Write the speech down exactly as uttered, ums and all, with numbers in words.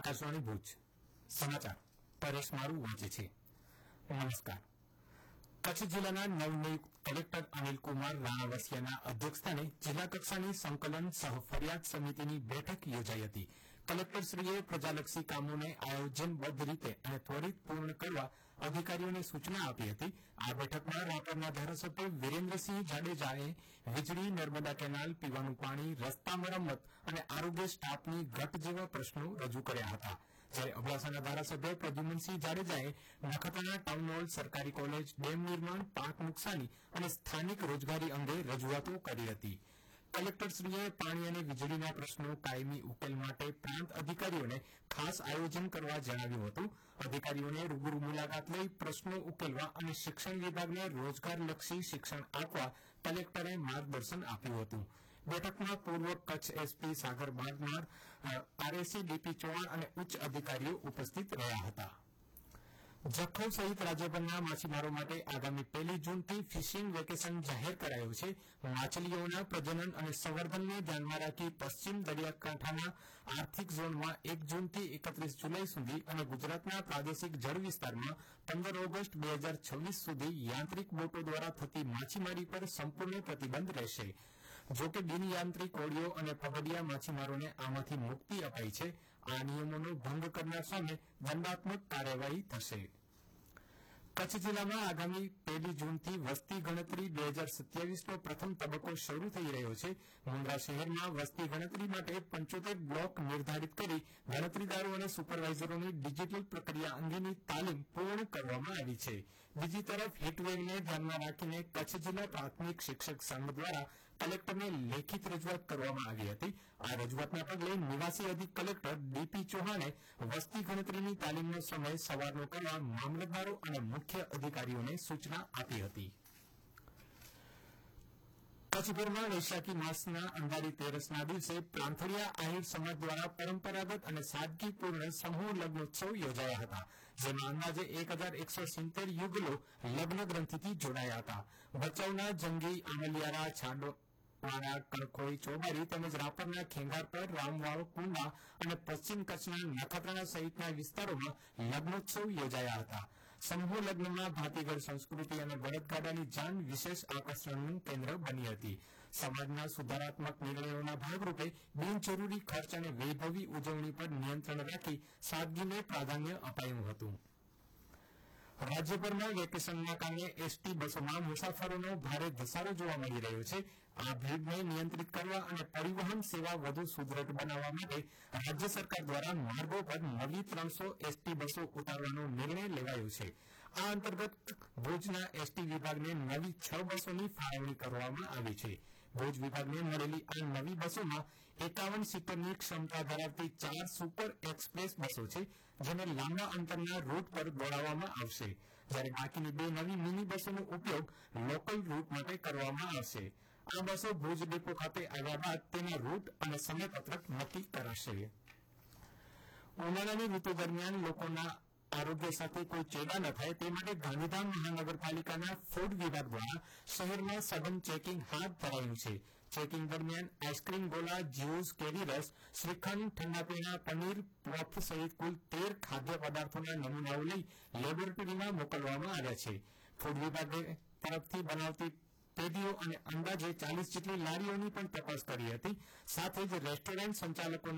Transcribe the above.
આકાશવાણી ભુજ સમાચાર પરેશ મારું વાંચે છે. નમસ્કાર. કચ્છ જિલ્લાના નવનિયુક્ત કલેક્ટર અનિલકુમાર રાણાવસિયાના અધ્યક્ષસ્થાને જિલ્લા કક્ષાની સંકલન સહ ફરિયાદ સમિતિની બેઠક યોજાઈ હતી. કલેક્ટરશ્રીએ પ્રજાલક્ષી કામોને આયોજનબદ્ધ રીતે અને ત્વરિત પૂર્ણ કરવા અધિકારીઓને સૂચના આપી હતી. આ બેઠકમાં રાપરના ધારાસભ્ય વિરેન્દ્રસિંહ જાડેજાએ વીજળી, નર્મદા કેનાલ, પીવાનું પાણી, રસ્તા મરમ્મત અને આરોગ્ય સ્ટાફની ઘટ જેવા પ્રશ્નો રજૂ કર્યા હતા. જ્યારે અબડાસાના ધારાસભ્ય પ્રદ્યુમનસિંહ જાડેજાએ નખત્રાણા ટાઉન હોલ, સરકારી કોલેજ, ડેમ નિર્માણ, પાક નુકસાની અને સ્થાનિક રોજગારી અંગે રજૂઆતો કરી હતી. કલેક્ટરશ્રીએ પાણી અને વીજળીના પ્રશ્નો કાયમી ઉકેલ માટે પ્રાંત અધિકારીઓને ખાસ આયોજન કરવા જણાવ્યું હતું. અધિકારીઓને રૂબરૂ મુલાકાત લઈ પ્રશ્નો ઉકેલવા અને શિક્ષણ વિભાગને રોજગારલક્ષી શિક્ષણ આપવા કલેક્ટરે માર્ગદર્શન આપ્યું હતું. બેઠકમાં પૂર્વ કચ્છ એસપી સાગર બાગમાર, આરએસી ડીપી ચૌહાણ અને ઉચ્ચ અધિકારીઓ ઉપસ્થિત રહ્યા હતા. જખૌ સહિત રાજ્યભરના માછીમારો માટે આગામી પહેલી જૂનથી ફિશિંગ વેકેશન જાહેર કરાયું છે. માછલીઓના પ્રજનન અને સંવર્ધનને ધ્યાનમાં રાખી પશ્ચિમ દરિયાકાંઠાના આર્થિક ઝોનમાં એક જૂનથી એકત્રીસ જુલાઈ સુધી અને ગુજરાતના પ્રાદેશિક જળ વિસ્તારમાં પંદર ઓગસ્ટ બે હજાર છવ્વીસ સુધી યાંત્રિક બોટો દ્વારા થતી માછીમારી પર સંપૂર્ણ પ્રતિબંધ રહેશે. જોકે બિનયાંત્રિક હોડીઓ અને પગડિયા માછીમારોને આમાંથી મુક્તિ અપાઈ છે. આ નિયમોનો ભંગ કરનાર સામે દંડાત્મક કાર્યવાહી થશે. કચ્છ જિલ્લામાં આગામી પહેલી જૂનથી વસ્તી ગણતરી બે હજાર સત્યાવીસનો પ્રથમ તબક્કો શરૂ થઈ રહ્યો છે. મુન્દ્રા શહેરમાં વસ્તી ગણતરી માટે પંચોતેર બ્લોક નિર્ધારિત કરી ગણતરીદારો અને સુપરવાઇઝરોની ડિજિટલ પ્રક્રિયા અંગેની તાલીમ પૂર્ણ કરવામાં આવી છે. બીજી તરફ હીટવેવને ધ્યાનમાં રાખીને કચ્છ જિલ્લા પ્રાથમિક શિક્ષક સંઘ દ્વારા કલેક્ટરને લેખિત રજૂઆત કરવામાં આવી હતી. આ રજૂઆતના પગલે નિવાસી અધિક કલેક્ટર ડીપી ચૌહાણે વસ્તી ગણતરીની તાલીમનો સમય સવારનો કરવા મામલતદારો અને મુખ્ય અધિકારીઓને સૂચના આપી હતી. કચ્છભરમાં વૈશાખી માસના અંધારી તેરસના દિવસે પ્રાંથળિયા આહિર સમાજ દ્વારા પરંપરાગત અને સાદગીપૂર્ણ સમૂહ લગ્નોત્સવ યોજાયા હતા. જેમાં અંદાજે એક હજાર એકસો સિત્તેર યુગલો લગ્ન ગ્રંથિથી જોડાયા હતા. ભચાઉના જંગી, આમલિયારા, છાંડો વાળા, કણખોઈ, ચોબારી તેમજ રાપરના ખેંગારપર, રામવાવ, કુંડા અને પશ્ચિમ કચ્છના નખત્રાણા સહિતના વિસ્તારોમાં લગ્નોત્સવ યોજાયા હતા. સમૂહ લગ્નમાં ભાતીગળ સંસ્કૃતિ અને બળદગાડાની જાન વિશેષ આકર્ષણનું કેન્દ્ર બની હતી. સમાજના સુધારાત્મક નિર્ણયોના ભાગરૂપે બિનજરૂરી ખર્ચ અને વૈભવી ઉજવણી પર નિયંત્રણ રાખી સાદગીને પ્રાધાન્ય અપાયું હતું. રાજ્યભરમાં વેકેશનના કારણે એસટી બસોમાં મુસાફરોનો ભારે ધસારો જોવા મળી રહ્યો છે. આ ભીડને નિયંત્રિત કરવા અને પરિવહન સેવા વધુ સુદ્રઢ બનાવવા માટે રાજ્ય સરકાર દ્વારા માર્ગો પર નવી ત્રણસો એસટી બસો ઉતારવાનો નિર્ણય લેવાયો છે. આ અંતર્ગત ભુજના એસટી વિભાગને નવી છ બસોની ફાળવણી કરવામાં આવી છે. ભુજ વિભાગને મળેલી આ નવી બસોમાં એકાવન સીટરની ક્ષમતા ધરાવતી ચાર સુપર એક્સપ્રેસ બસો છે, જેને લાંબા અંતરના રૂટ પર દોડાવવામાં આવશે. જ્યારે બાકીની બે નવી મિની બસોનો ઉપયોગ લોકલ રૂટ માટે કરવામાં આવશે. આ બસો ભુજ ડેપો ખાતે આવ્યા બાદ તેના રૂટ અને સમયપત્રક નક્કી કરાશે. ઉનાળાની ઋતુ દરમિયાન લોકોના આરોગ્ય સાથે કોઈ ચેડા ન થાય તે માટે ગાંધીધામ મહાનગરપાલિકાના ફૂડ વિભાગ દ્વારા શહેરમાં સઘન ચેકિંગ હાથ ધરાયું છે. ચેકિંગ દરમિયાન આઈસ્ક્રીમ ગોલા, જ્યુસ, કેરી રસ, શ્રીખંડ, ઠંડા પીણા, પનીર, પફ સહિત કુલ તેર ખાદ્ય પદાર્થોના નમૂનાઓ લઈ લેબોરેટરીમાં મોકલવામાં આવ્યા છે. ફૂડ વિભાગ તરફથી બનાવતી પેઢીઓ અને અંદાજે ચાલીસ જેટલી લારીઓની પણ તપાસ કરી હતી. સાથે જ રેસ્ટોરન્ટ સંચાલકોના